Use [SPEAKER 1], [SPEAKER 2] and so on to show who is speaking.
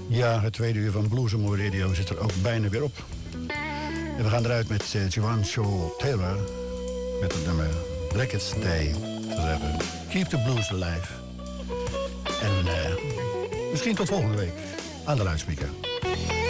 [SPEAKER 1] Ja, het tweede uur van Blues Amore Radio zit er ook bijna weer op. En we gaan eruit met Juancho Taylor. Met het nummer Blackest Day. Ik zou zeggen, keep the blues alive. En misschien tot volgende week aan de luidspreker.